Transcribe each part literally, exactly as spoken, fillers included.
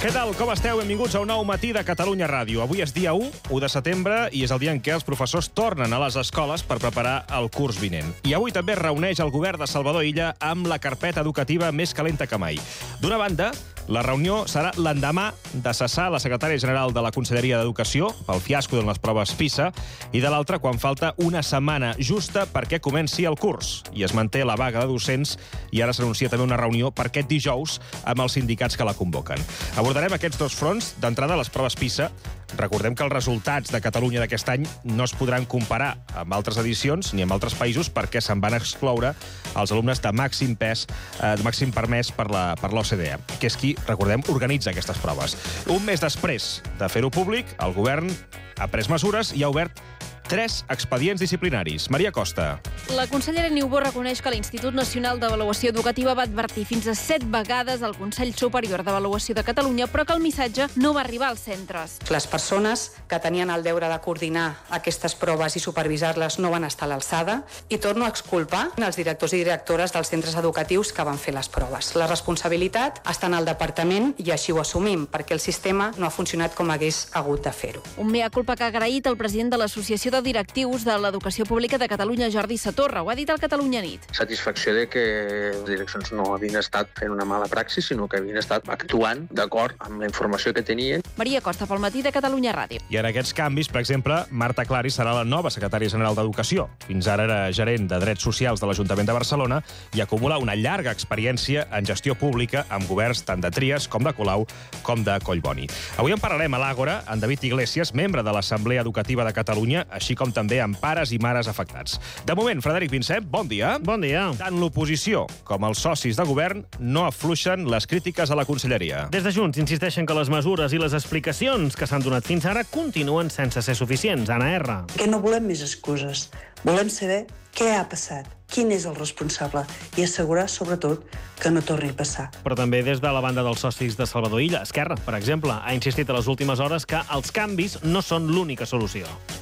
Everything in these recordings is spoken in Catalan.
Què tal? Com esteu? Benvinguts a un nou matí de Catalunya Ràdio. Avui és dia u, u de setembre, i és el dia en què els professors tornen a les escoles per preparar el curs vinent. I avui també es reuneix el govern de Salvador Illa amb la carpeta educativa més calenta que mai. D'una banda, la reunió serà l'endemà de cessar la secretària general de la Conselleria d'Educació pel fiasco de les proves PISA i de l'altra quan falta una setmana justa perquè comenci el curs. I es manté la vaga de docents i ara s'anuncia també una reunió per aquest dijous amb els sindicats que la convoquen. Abordarem aquests dos fronts. D'entrada, les proves PISA. Recordem que els resultats de Catalunya d'aquest any no es podran comparar amb altres edicions ni amb altres països perquè se'n van excloure els alumnes de màxim pes, eh, de màxim permès per la, per l'O C D E, que és qui, recordem, organitza aquestes proves. Un mes després de fer-ho públic, el govern ha pres mesures i ha obert tres expedients disciplinaris. Maria Costa. La consellera Niubó reconeix que l'Institut Nacional d'Avaluació Educativa va advertir fins a set vegades al Consell Superior d'Avaluació de Catalunya, però que el missatge no va arribar als centres. Les persones que tenien el deure de coordinar aquestes proves i supervisar-les no van estar a l'alçada i torno a exculpar els directors i directores dels centres educatius que van fer les proves. La responsabilitat està en el departament i així ho assumim, perquè el sistema no ha funcionat com hagués hagut de fer-ho. Un mea culpa que ha agraït el president de l'Associació de Directius de l'Educació Pública de Catalunya, Jordi Satorra. Ho ha dit al Catalunya Nit. Satisfacció de que les direccions no havien estat fent una mala praxi, sinó que havien estat actuant d'acord amb la informació que tenien. Maria Costa, pel matí de Catalunya Ràdio. I en aquests canvis, per exemple, Marta Clari serà la nova secretària general d'Educació. Fins ara era gerent de Drets Socials de l'Ajuntament de Barcelona i acumula una llarga experiència en gestió pública amb governs tant de Trias com de Colau com de Collboni. Avui en parlarem a l'Àgora amb David Iglesias, membre de l'Assemblea Educativa de Catalunya, així com també amb pares i mares afectats. De moment, Frederic Vincent, bon dia. Bon dia. Tant l'oposició com els socis de govern no afluixen les crítiques a la Conselleria. Des de Junts insisteixen que les mesures i les explicacions que s'han donat fins ara continuen sense ser suficients. Anna R. Que no volem més excuses. Volem saber què ha passat, quin és el responsable i assegurar, sobretot, que no torni a passar. Però també des de la banda dels socis de Salvador Illa, Esquerra, per exemple, ha insistit a les últimes hores que els canvis no són l'única solució.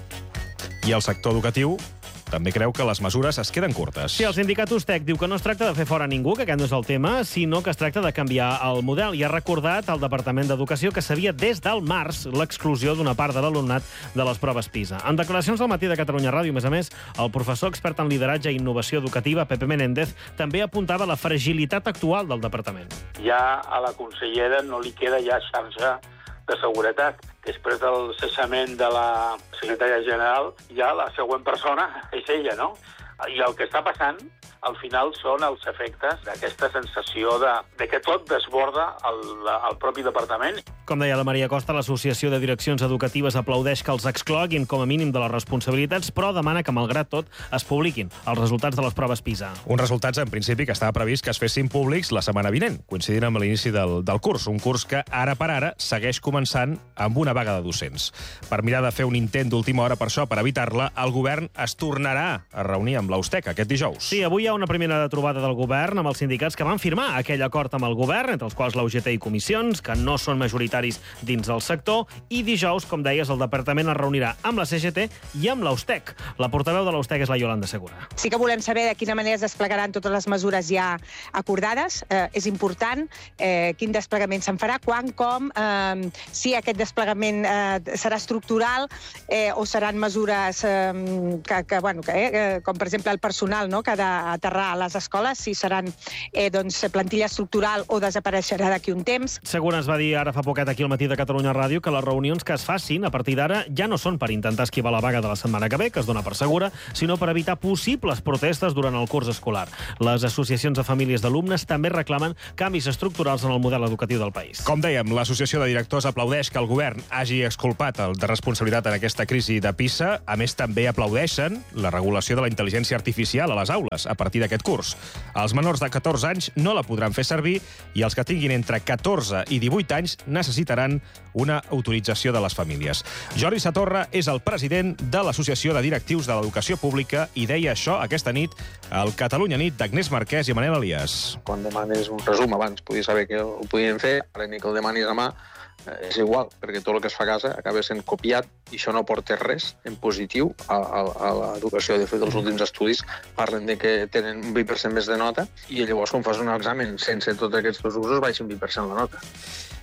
I el sector educatiu també creu que les mesures es queden curtes. Sí, el sindicat Ustec diu que no es tracta de fer fora ningú, que aquest no és el tema, sinó que es tracta de canviar el model. I ha recordat al Departament d'Educació que sabia des del març l'exclusió d'una part de l'alumnat de les proves PISA. En declaracions al matí de Catalunya Ràdio, a més a més, el professor expert en lideratge i innovació educativa, Pepe Menéndez, també apuntava la fragilitat actual del departament. Ja a la consellera no li queda ja xarxa de seguretat. Després del cessament de la secretària general, ja la següent persona és ella, no? I el que està passant, al final, són els efectes d'aquesta sensació de, de que tot desborda el, el propi departament. Com deia la Maria Costa, l'Associació de Direccions Educatives aplaudeix que els excloguin com a mínim de les responsabilitats, però demana que, malgrat tot, es publiquin els resultats de les proves PISA. Uns resultats, en principi, que estava previst que es fessin públics la setmana vinent, coincidint amb l'inici del, del curs. Un curs que, ara per ara, segueix començant amb una vaga de docents. Per mirar de fer un intent d'última hora per això, per evitar-la, el govern es tornarà a reunir amb l'Ustec aquest dijous. Sí, avui hi ha una primera trobada del govern amb els sindicats que van firmar aquell acord amb el govern, entre els quals la U G T i comissions, que no són majoritaris dins del sector, i dijous, com deies, el departament es reunirà amb la C G T i amb l'Ustec. La portaveu de l'Ustec és la Yolanda Segura. Sí que volem saber de quina manera es desplegaran totes les mesures ja acordades. Eh, és important eh, quin desplegament se'n farà, quan, com, eh, si aquest desplegament eh, serà estructural eh, o seran mesures eh, que, que, bueno, que, eh, com per exemple el personal, no?, que ha d'aterrar a les escoles, si seran eh, doncs, plantilla estructural o desapareixerà d'aquí un temps. Segura ens va dir ara fa poquet aquí al matí de Catalunya Ràdio que les reunions que es facin a partir d'ara ja no són per intentar esquivar la vaga de la setmana que ve, que es dona per segura, sinó per evitar possibles protestes durant el curs escolar. Les associacions de famílies d'alumnes també reclamen canvis estructurals en el model educatiu del país. Com dèiem, l'Associació de Directors aplaudeix que el govern hagi exculpat el de responsabilitat en aquesta crisi de PISA. A més, també aplaudeixen la regulació de la intel·ligència artificial a les aules a partir d'aquest curs. Els menors de catorze anys no la podran fer servir i els que tinguin entre catorze i divuit anys necessitaran una autorització de les famílies. Jordi Satorra és el president de l'Associació de Directius de l'Educació Pública i deia això aquesta nit al Catalunya Nit d'Agnès Marquès i Manel Elias. Quan demanes un resum abans podies saber que ho podien fer, ara ni que el demanis a mà, és igual, perquè tot el que es fa a casa acaba sent copiat i això no porta res en positiu a, a, a l'educació. De fet, els últims estudis parlen de que tenen un vint per cent més de nota i llavors quan fas un examen sense tots aquests dos usos baixa un vint per cent la nota.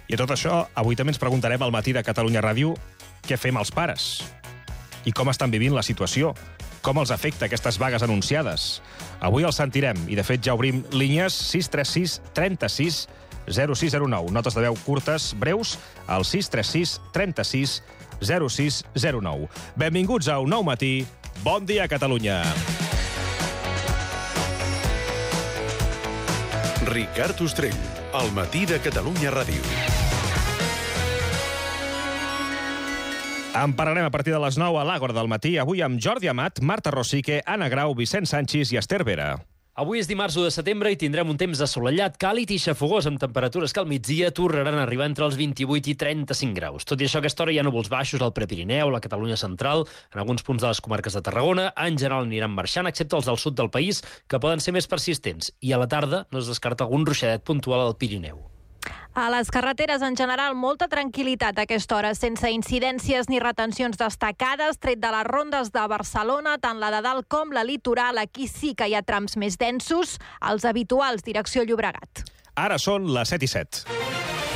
I a tot això, avui també ens preguntarem al matí de Catalunya Ràdio què fem els pares i com estan vivint la situació, com els afecta aquestes vagues anunciades. Avui els sentirem i, de fet, ja obrim línies sis tres sis, trenta-sis, zero sis zero nou. Notes de veu curtes, breus, al sis tres sis, trenta-sis, zero sis zero nou. Benvinguts a Un Nou Matí. Bon dia, Catalunya. Ricard Ostrell, al matí de Catalunya Ràdio. En parlarem a partir de les nou a l'Àgora del matí, avui amb Jordi Amat, Marta Rosique, Anna Grau, Vicent Sanchis i Esther Vera. Avui és dimarts u de setembre i tindrem un temps assolellat, càlid i xafogós, amb temperatures que al migdia tornaran a arribar entre els vint-i-vuit i trenta-cinc graus. Tot i això, a aquesta hora hi ha núvols baixos al Prepirineu, a la Catalunya central, en alguns punts de les comarques de Tarragona. En general aniran marxant, excepte els del sud del país, que poden ser més persistents. I a la tarda no es descarta algun ruixadet puntual al Pirineu. A les carreteres, en general, molta tranquil·litat a aquesta hora, sense incidències ni retencions destacades, tret de les rondes de Barcelona, tant la de dalt com la litoral. Aquí sí que hi ha trams més densos, els habituals, direcció Llobregat. Ara són les set i set.